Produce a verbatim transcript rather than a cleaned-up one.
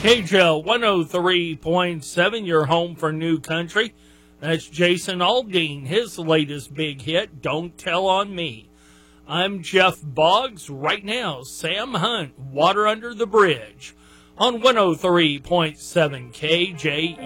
K J L one oh three point seven, your home for New Country. That's Jason Aldean, his latest big hit, Don't Tell on Me. I'm Jeff Boggs. Right now, Sam Hunt, Water Under the Bridge, on one oh three point seven K J E.